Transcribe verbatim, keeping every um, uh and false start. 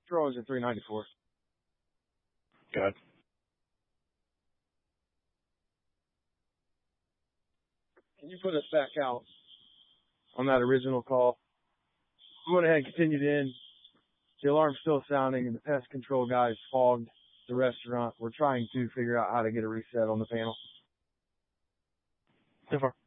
Control is at three ninety-four. Good. Can you put us back out on that original call? We went ahead and continued in. The alarm's still sounding, and the pest control guys fogged the restaurant. We're trying to figure out how to get a reset on the panel. So far.